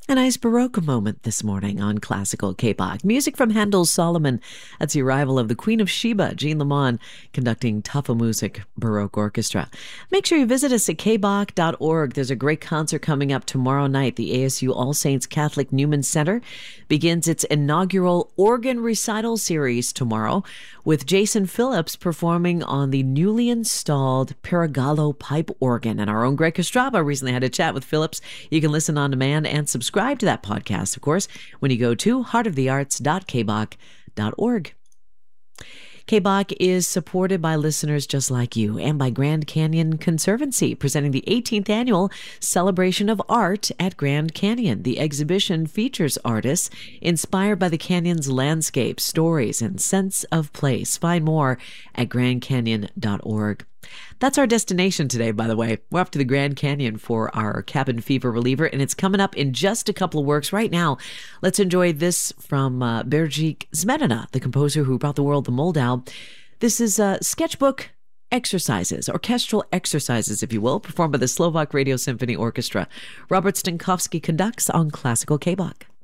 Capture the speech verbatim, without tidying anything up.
A nice Baroque moment this morning on Classical K-pop. Music from Handel's Solomon. That's the arrival of the Queen of Sheba, Jean Lamont, conducting Tafa Music Baroque Orchestra. Make sure you visit us at k b o c dot org. There's a great concert coming up tomorrow night. The A S U All Saints Catholic Newman Center begins its inaugural organ recital series tomorrow with Jason Phillips performing on the newly installed Paragallo pipe organ. And our own Greg Kostraba recently had a chat with Phillips. You can listen on demand and subscribe to that podcast, of course, when you go to heart of the arts dot k b o c dot org. K B O C is supported by listeners just like you and by Grand Canyon Conservancy, presenting the eighteenth annual Celebration of Art at Grand Canyon. The exhibition features artists inspired by the canyon's landscape, stories, and sense of place. Find more at grand canyon dot org. That's our destination today, by the way. We're off to the Grand Canyon for our cabin fever reliever, and it's coming up in just a couple of works right now. Let's enjoy this from uh, Berjik Zmedina, the composer who brought the world the Moldau. This is uh, sketchbook exercises, orchestral exercises, if you will, performed by the Slovak Radio Symphony Orchestra. Robert Stankowski conducts on Classical K B O C.